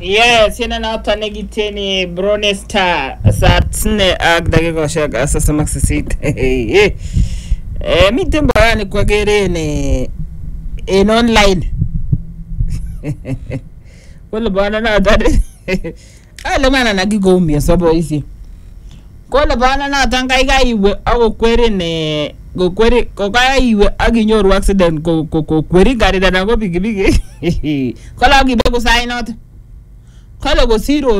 Yes, yana noton nekiteni Brony Star saa 4 ak dakikoshek 38. Miten bayani kwagere en online. Kole bana noton ale mana nakigomia saboisi. Kole bana noton kaikaiwe akokwerin kokaiwe akinyoru accident kokweri garit anan ko pikipiki. Kole akibe kusai noton. Kale kosiro